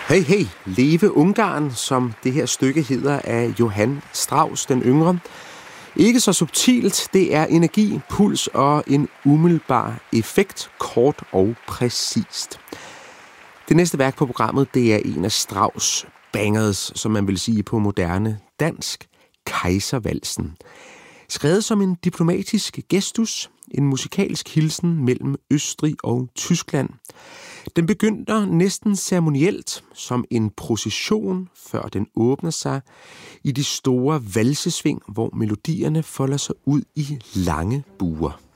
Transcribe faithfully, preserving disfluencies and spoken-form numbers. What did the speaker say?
Hey, hey, leve Ungarn, som det her stykke hedder af Johann Strauss den yngre. Ikke så subtilt, det er energi, puls og en umiddelbar effekt, kort og præcist. Det næste værk på programmet, det er en af Strauss' bangers, som man vil sige på moderne dansk, Kejservalsen. Skrevet som en diplomatisk gestus, en musikalsk hilsen mellem Østrig og Tyskland. Den begynder næsten ceremonielt som en procession, før den åbner sig i de store valsesving, hvor melodierne folder sig ud i lange buer.